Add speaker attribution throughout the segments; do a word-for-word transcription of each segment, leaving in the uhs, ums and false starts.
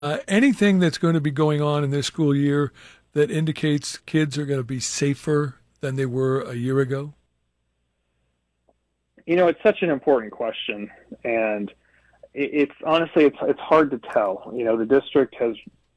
Speaker 1: Uh, anything that's going to be going on in this school year that indicates kids are going to be safer than they were a year ago?
Speaker 2: You know, it's such an important question, and it, it's honestly, it's it's hard to tell. You know, the district has,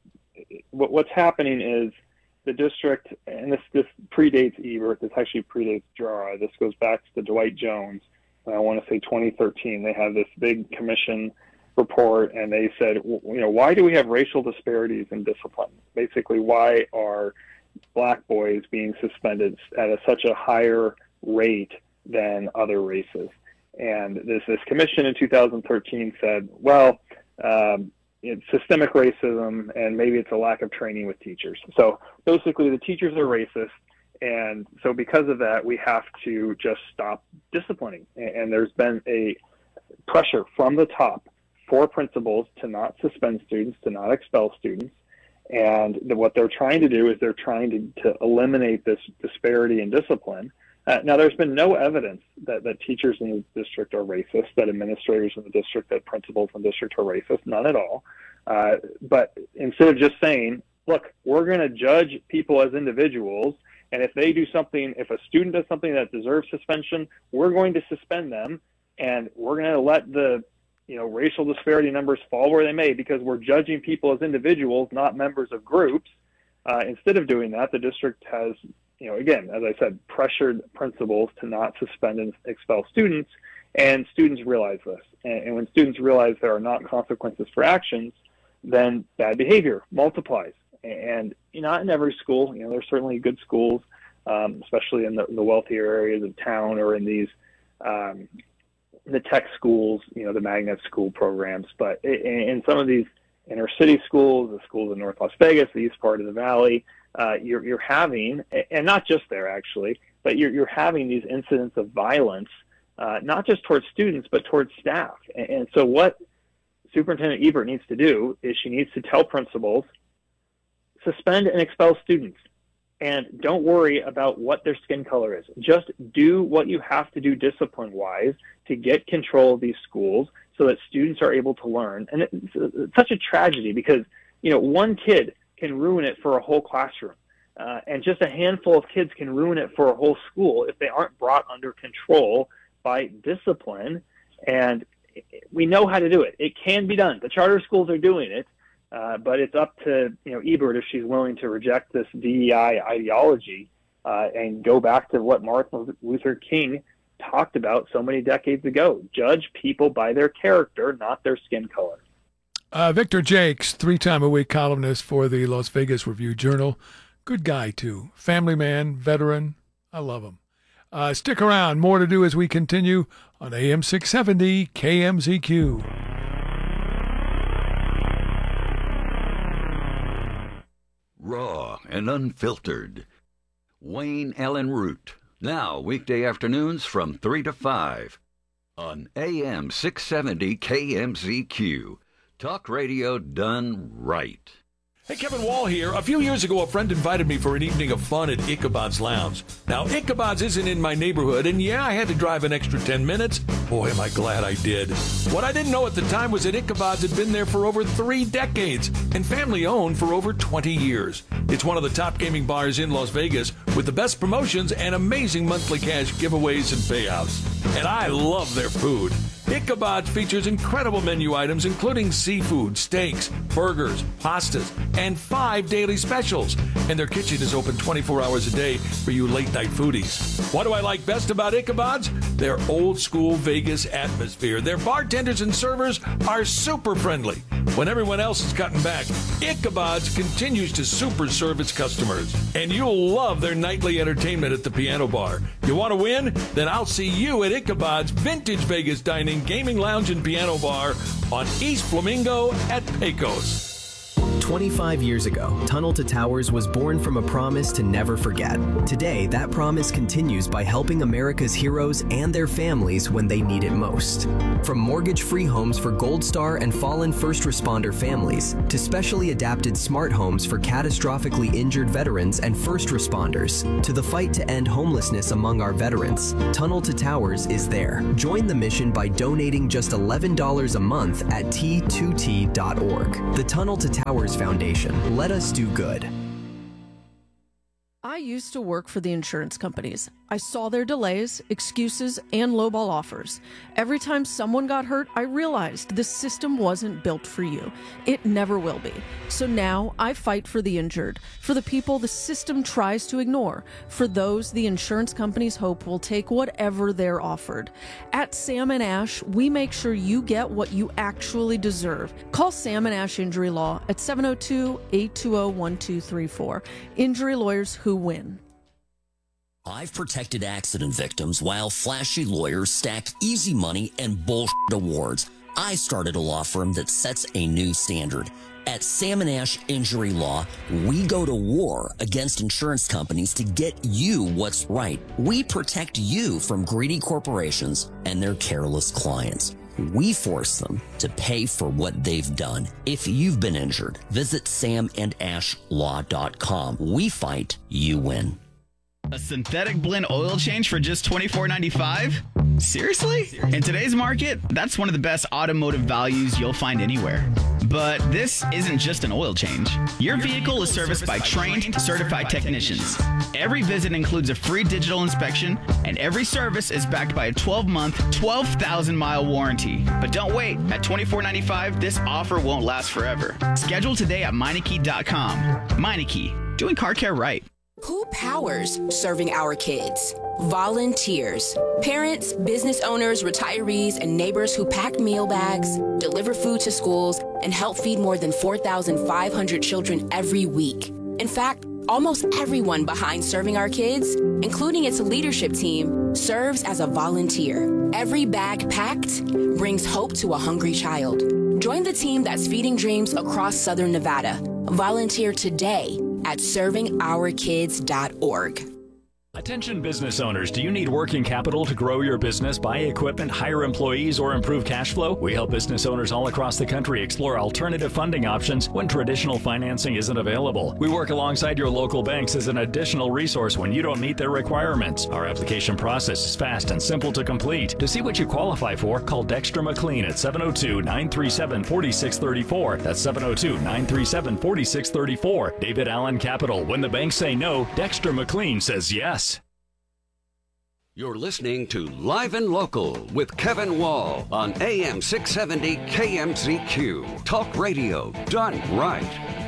Speaker 2: what, what's happening is the district, and this, this predates Ebert, this actually predates Jara, this goes back to the Dwight Jones, I want to say twenty thirteen, they have this big commission report, and they said, you know, why do we have racial disparities in discipline? Basically, why are black boys being suspended at a, such a higher rate than other races? And this this commission in two thousand thirteen said, well, um, it's systemic racism, and maybe it's a lack of training with teachers. So basically, the teachers are racist, and so because of that, we have to just stop disciplining. And there's been a pressure from the top for principals to not suspend students, to not expel students. And the, what they're trying to do is they're trying to, to eliminate this disparity in discipline. Uh, now, there's been no evidence that, that teachers in the district are racist, that administrators in the district, that principals in the district are racist, none at all. Uh, but instead of just saying, look, we're going to judge people as individuals, and if they do something, if a student does something that deserves suspension, we're going to suspend them, and we're going to let the you know, racial disparity numbers fall where they may, because we're judging people as individuals, not members of groups. Uh, instead of doing that, the district has, you know, again, as I said, pressured principals to not suspend and expel students, and students realize this. And, and when students realize there are not consequences for actions, then bad behavior multiplies. And you know, not in every school, you know, there's certainly good schools, um, especially in the, the wealthier areas of town, or in these um, the tech schools, you know, the magnet school programs. But in, in some of these inner city schools, the schools in North Las Vegas, the east part of the valley, uh, you're, you're having, and not just there actually, but you're, you're having these incidents of violence, uh, not just towards students, but towards staff. And, and so what Superintendent Ebert needs to do is she needs to tell principals, suspend and expel students. And don't worry about what their skin color is. Just do what you have to do discipline-wise to get control of these schools so that students are able to learn. And it's, it's such a tragedy because, you know, one kid can ruin it for a whole classroom. Uh, and just a handful of kids can ruin it for a whole school if they aren't brought under control by discipline. And we know how to do it. It can be done. The charter schools are doing it. Uh, but it's up to, you know, Ebert if she's willing to reject this D E I ideology uh, and go back to what Martin Luther King talked about so many decades ago. Judge people by their character, not their skin color.
Speaker 1: Uh, Victor Jakes, three-time-a-week columnist for the Las Vegas Review-Journal. Good guy, too. Family man, veteran. I love him. Uh, stick around. More to do as we continue on A M six seventy K M Z Q.
Speaker 3: Raw and unfiltered. Wayne Allen Root. Now, weekday afternoons from three to five on A M six seventy K M Z Q. Talk radio done right.
Speaker 4: Hey, Kevin Wall here. A few years ago, a friend invited me for an evening of fun at Ichabod's Lounge. Now, Ichabod's isn't in my neighborhood, and yeah, I had to drive an extra ten minutes. Boy, am I glad I did. What I didn't know at the time was that Ichabod's had been there for over three decades and family-owned for over twenty years. It's one of the top gaming bars in Las Vegas with the best promotions and amazing monthly cash giveaways and payouts. And I love their food. Ichabod's features incredible menu items including seafood, steaks, burgers, pastas, and five daily specials. And their kitchen is open twenty-four hours a day for you late-night foodies. What do I like best about Ichabod's? Their old-school Vegas atmosphere. Their bartenders and servers are super friendly. When everyone else is cutting back, Ichabod's continues to super serve its customers. And you'll love their nightly entertainment at the piano bar. You want to win? Then I'll see you at Ichabod's Vintage Vegas Dining, Gaming Lounge, and Piano Bar on East Flamingo at Pecos.
Speaker 5: twenty-five years ago, Tunnel to Towers was born from a promise to never forget. Today, that promise continues by helping America's heroes and their families when they need it most. From mortgage-free homes for Gold Star and fallen first responder families, to specially adapted smart homes for catastrophically injured veterans and first responders, to the fight to end homelessness among our veterans, Tunnel to Towers is there. Join the mission by donating just eleven dollars a month at T two T dot org. The Tunnel to Towers Foundation. Let us do good.
Speaker 6: I used to work for the insurance companies. I saw their delays, excuses, and lowball offers. Every time someone got hurt, I realized this system wasn't built for you. It never will be. So now I fight for the injured, for the people the system tries to ignore, for those the insurance companies hope will take whatever they're offered. At Sam and Ash, we make sure you get what you actually deserve. Call Sam and Ash Injury Law at seven oh two, eight two oh, one two three four. Injury lawyers who win.
Speaker 7: I've protected accident victims while flashy lawyers stack easy money and bullshit awards. I started a law firm that sets a new standard. At Sam and Ash Injury Law, we go to war against insurance companies to get you what's right. We protect you from greedy corporations and their careless clients. We force them to pay for what they've done. If you've been injured, visit sam and ash law dot com. We fight, you win.
Speaker 8: A synthetic blend oil change for just twenty-four ninety-five? Seriously? In today's market, that's one of the best automotive values you'll find anywhere. But this isn't just an oil change. Your vehicle is serviced by trained, certified technicians. Every visit includes a free digital inspection, and every service is backed by a twelve-month, twelve thousand mile warranty. But don't wait. At twenty-four ninety-five, this offer won't last forever. Schedule today at Meineke dot com. Meineke, doing car care right.
Speaker 9: Who powers serving our kids? Volunteers. Parents, business owners, retirees, and neighbors who pack meal bags, deliver food to schools, and help feed more than four thousand five hundred children every week. In fact, almost everyone behind Serving Our Kids, including its leadership team, serves as a volunteer. Every bag packed brings hope to a hungry child. Join the team that's feeding dreams across Southern Nevada. Volunteer today at serving our kids dot org.
Speaker 10: Attention business owners, do you need working capital to grow your business, buy equipment, hire employees, or improve cash flow? We help business owners all across the country explore alternative funding options when traditional financing isn't available. We work alongside your local banks as an additional resource when you don't meet their requirements. Our application process is fast and simple to complete. To see what you qualify for, call Dexter McLean at seven oh two, nine three seven, four six three four. That's seven oh two, nine three seven, four six three four. David Allen Capital. When the banks say no, Dexter McLean says yes.
Speaker 3: You're listening to Live and Local with Kevin Wall on A M six seventy K M Z Q. Talk radio done right.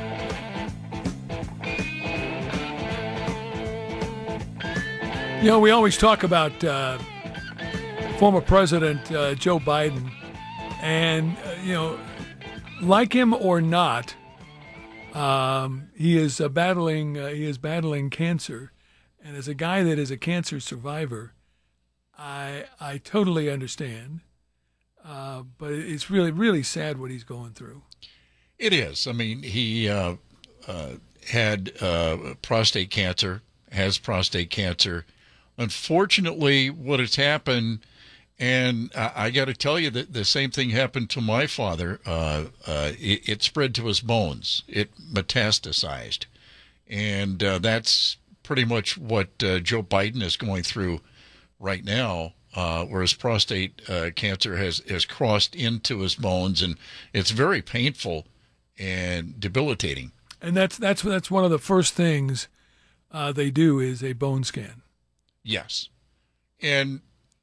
Speaker 1: You know, we always talk about uh, former President uh, Joe Biden, and, uh, you know, like him or not, um, he is uh, battling uh, he is battling cancer. And as a guy that is a cancer survivor, I I totally understand, uh, but it's really, really sad what he's going through.
Speaker 11: It is. I mean, he uh, uh, had uh, prostate cancer, has prostate cancer. Unfortunately, what has happened, and I, I got to tell you that the same thing happened to my father. Uh, uh, it, it spread to his bones. It metastasized. And uh, that's pretty much what uh, Joe Biden is going through right now, uh, where his prostate uh, cancer has, has crossed into his bones, and it's very painful and debilitating.
Speaker 1: And that's that's that's one of the first things uh, they do is a bone scan.
Speaker 11: Yes. And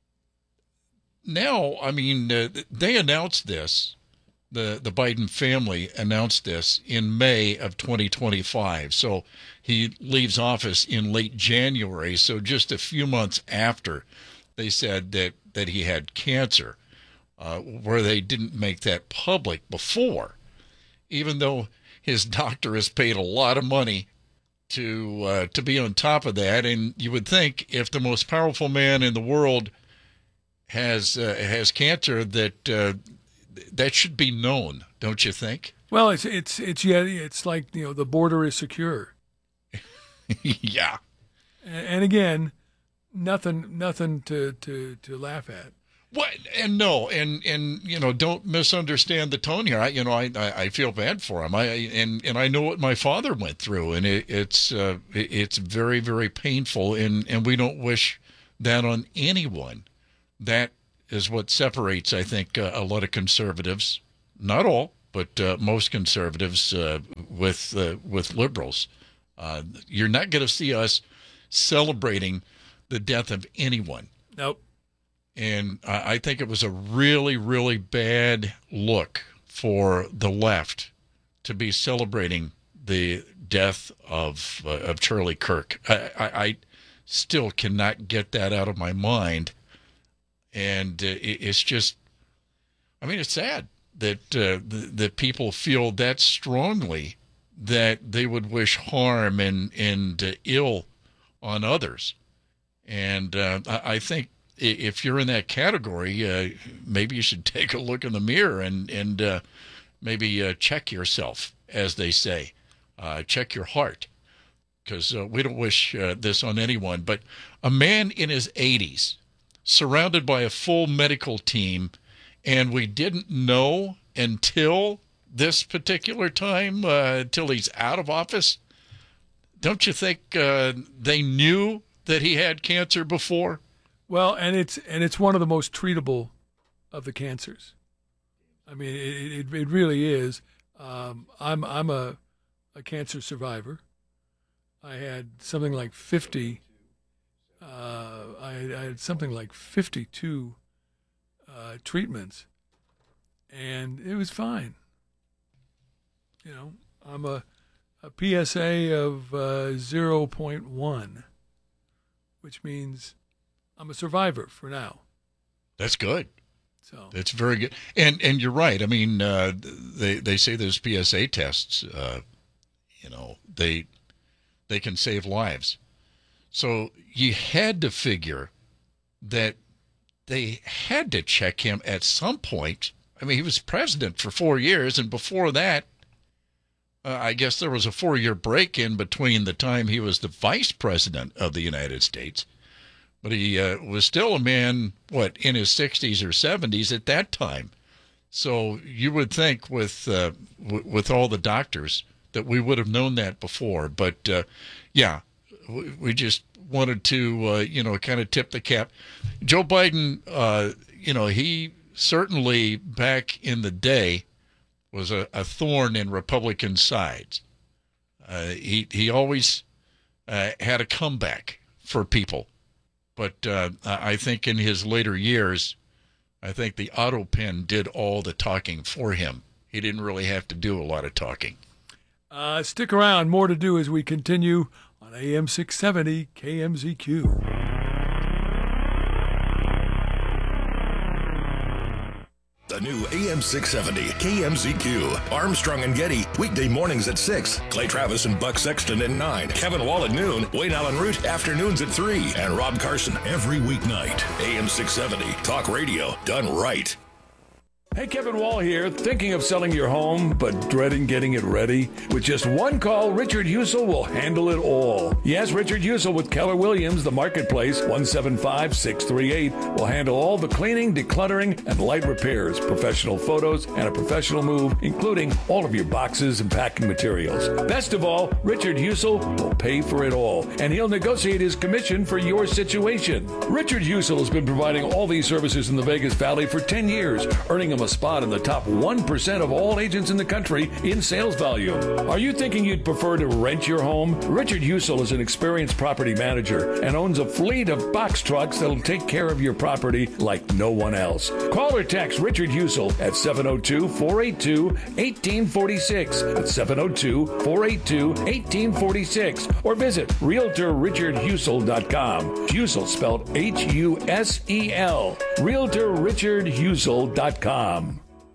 Speaker 11: now, I mean, uh, they announced this, the, the Biden family announced this in May of twenty twenty-five. So he leaves office in late January. So just a few months after they said that, that he had cancer, uh, where they didn't make that public before, even though his doctor has paid a lot of money to uh, to be on top of that. And you would think if the most powerful man in the world has uh, has cancer, that uh, that should be known, don't you think?
Speaker 1: Well, it's it's it's yeah, it's like, you know, the border is secure.
Speaker 11: Yeah.
Speaker 1: And, and again, nothing nothing to, to, to laugh at.
Speaker 11: What and no and and you know, don't misunderstand the tone here. I you know I, I, I feel bad for him. I and and I know what my father went through, and it, it's uh, it's very very painful, and and we don't wish that on anyone. That is what separates, I think, uh, a lot of conservatives, not all, but uh, most conservatives uh, with uh, with liberals. Uh, you're not going to see us celebrating the death of anyone.
Speaker 1: Nope.
Speaker 11: And I think it was a really, really bad look for the left to be celebrating the death of uh, of Charlie Kirk. I, I, I still cannot get that out of my mind. And uh, it, it's just, I mean, it's sad that uh, the, that people feel that strongly that they would wish harm and, and uh, ill on others. And uh, I, I think if you're in that category, uh, maybe you should take a look in the mirror and, and uh, maybe uh, check yourself, as they say. Uh, check your heart, because uh, we don't wish uh, this on anyone. But a man in his eighties, surrounded by a full medical team, and we didn't know until this particular time, uh, until he's out of office. Don't you think uh, they knew that he had cancer before?
Speaker 1: Well, and it's and it's one of the most treatable of the cancers. I mean, it it, it really is. Um, I'm I'm a a cancer survivor. I had something like fifty. Uh, I, I had something like fifty-two uh, treatments, and it was fine. You know, I'm a a P S A of uh, zero point one, which means I'm a survivor for now.
Speaker 11: That's good.
Speaker 1: So
Speaker 11: that's very good. And and you're right. I mean, uh, they they say those P S A tests, uh, you know, they they can save lives. So you had to figure that they had to check him at some point. I mean, he was president for four years, and before that, uh, I guess there was a four-year break in between the time he was the vice president of the United States. But he uh, was still a man, what, in his sixties or seventies at that time. So you would think with uh, w- with all the doctors that we would have known that before. But, uh, yeah, we, we just wanted to, uh, you know, kind of tip the cap. Joe Biden, uh, you know, he certainly back in the day was a, a thorn in Republican sides. Uh, he, he always uh, had a comeback for people. But uh, I think in his later years, I think the auto pen did all the talking for him. He didn't really have to do a lot of talking.
Speaker 1: Uh, stick around. More to do as we continue on A M six seventy K M Z Q.
Speaker 12: The new A M six seventy K M Z Q. Armstrong and Getty, weekday mornings at six. Clay Travis and Buck Sexton at nine. Kevin Wall at noon. Wayne Allen Root, afternoons at three. And Rob Carson every weeknight. A M six seventy, talk radio done right.
Speaker 4: Hey, Kevin Wall here. Thinking of selling your home, but dreading getting it ready? With just one call, Richard Husel will handle it all. Yes, Richard Husel with Keller Williams, the marketplace, one seven five, six three eight, will handle all the cleaning, decluttering, and light repairs, professional photos, and a professional move, including all of your boxes and packing materials. Best of all, Richard Husel will pay for it all, and he'll negotiate his commission for your situation. Richard Husel has been providing all these services in the Vegas Valley for ten years, earning him a spot in the top one percent of all agents in the country in sales value. Are you thinking you'd prefer to rent your home? Richard Husel is an experienced property manager and owns a fleet of box trucks that'll take care of your property like no one else. Call or text Richard Husel at seven oh two, four eight two, one eight four six. That's seven oh two, four eight two, one eight four six. Or visit realtor richard husel dot com. Husel spelled H U S E L. realtor richard husel dot com.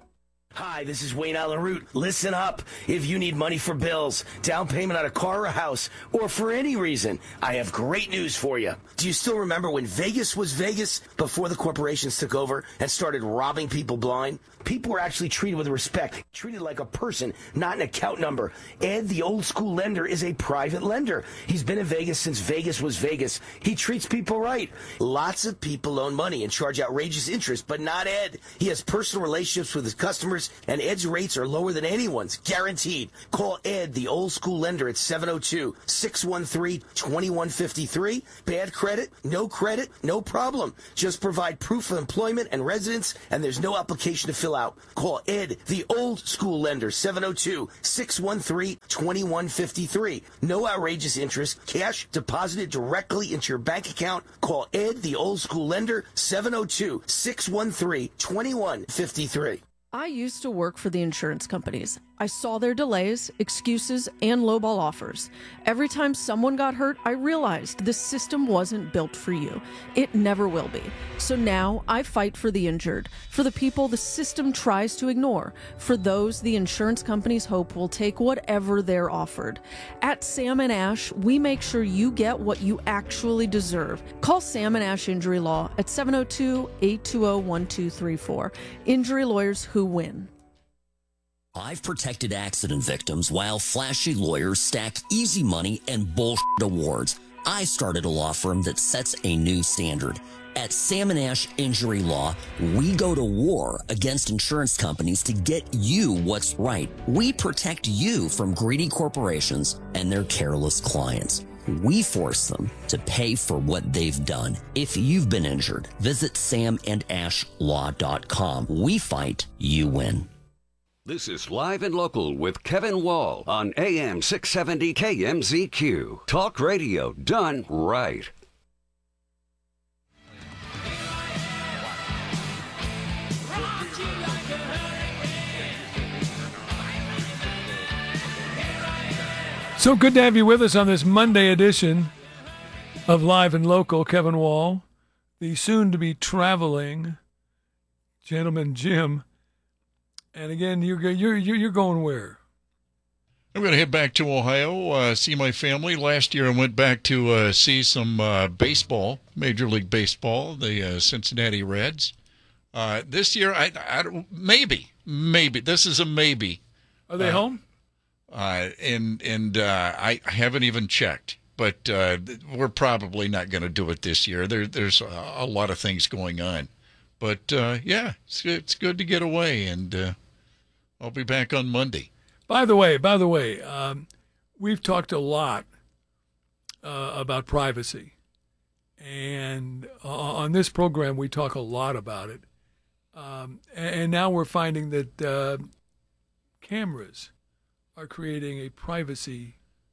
Speaker 13: Hi, this is Wayne Allen Root. Listen up. If you need money for bills, down payment on a car or a house, or for any reason, I have great news for you. Do you still remember when Vegas was Vegas before the corporations took over and started robbing people blind? People were actually treated with respect, treated like a person, not an account number. Ed, the old school lender, is a private lender. He's been in Vegas since Vegas was Vegas. He treats people right. Lots of people loan money and charge outrageous interest, but not Ed. He has personal relationships with his customers, and Ed's rates are lower than anyone's, guaranteed. Call Ed, the old school lender, at seven oh two, six one three, two one five three. Bad credit? No credit? No problem. Just provide proof of employment and residence, and there's no application to fill out. Call Ed, the old school lender, seven oh two, six one three, two one five three. No outrageous interest. Cash deposited directly into your bank account. Call Ed, the old school lender, seven oh two, six one three, two one five three.
Speaker 6: I used to work for the insurance companies. I saw their delays, excuses, and lowball offers. Every time someone got hurt, I realized this system wasn't built for you. It never will be. So now I fight for the injured, for the people the system tries to ignore, for those the insurance companies hope will take whatever they're offered. At Sam and Ash, we make sure you get what you actually deserve. Call Sam and Ash Injury Law at seven oh two, eight two oh, one two three four. Injury lawyers who win.
Speaker 7: I've protected accident victims while flashy lawyers stack easy money and bullshit awards. I started a law firm that sets a new standard. At Sam and Ash Injury Law, we go to war against insurance companies to get you what's right. We protect you from greedy corporations and their careless clients. We force them to pay for what they've done. If you've been injured, visit sam and ash law dot com. We fight, you win.
Speaker 3: This is Live and Local with Kevin Wall on A M six seventy K M Z Q. Talk radio done right.
Speaker 1: So good to have you with us on this Monday edition of Live and Local. Kevin Wall, the soon-to-be traveling gentleman Jim. And again, you're you're you're going where?
Speaker 11: I'm going to head back to Ohio, uh, see my family. Last year I went back to uh, see some uh, baseball, Major League Baseball, the uh, Cincinnati Reds. Uh, this year, I, I maybe, maybe. This is a maybe.
Speaker 1: Are they
Speaker 11: uh,
Speaker 1: home?
Speaker 11: Uh, and and uh, I haven't even checked, but uh, we're probably not going to do it this year. There, there's a, a lot of things going on. But, uh, yeah, it's, it's good to get away, and uh, I'll be back on Monday.
Speaker 1: By the way, by the way, um, we've talked a lot uh, about privacy. And uh, on this program, we talk a lot about it. Um, and, and now we're finding that uh, cameras are creating a privacy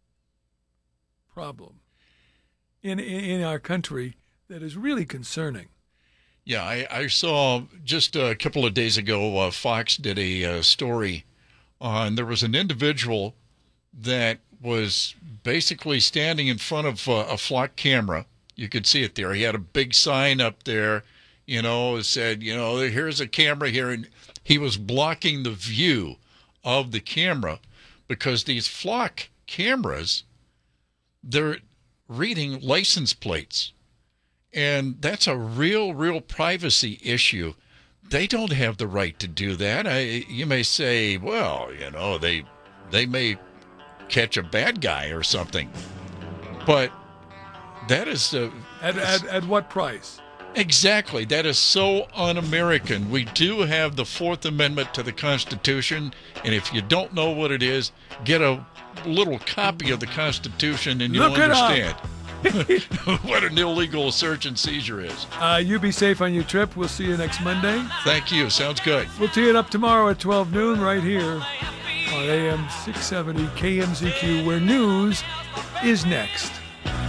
Speaker 1: problem in, in, in our country that is really concerning.
Speaker 11: Yeah, I, I saw just a couple of days ago, uh, Fox did a uh, story on, there was an individual that was basically standing in front of uh, a flock camera. You could see it there. He had a big sign up there, you know, it said, you know, here's a camera here. And he was blocking the view of the camera because these flock cameras, they're reading license plates. And that's a real, real privacy issue. They don't have the right to do that. I, you may say, well, you know, they they may catch a bad guy or something. But that is... Uh,
Speaker 1: at, at, at what price?
Speaker 11: Exactly. That is so un-American. We do have the Fourth Amendment to the Constitution, and if you don't know what it is, get a little copy of the Constitution and you'll
Speaker 1: Look it
Speaker 11: understand.
Speaker 1: Up.
Speaker 11: What an illegal search and seizure is.
Speaker 1: Uh, you be safe on your trip. We'll see you next Monday.
Speaker 11: Thank you. Sounds good.
Speaker 1: We'll tee it up tomorrow at twelve noon right here on A M six seventy K M Z Q, where news is next.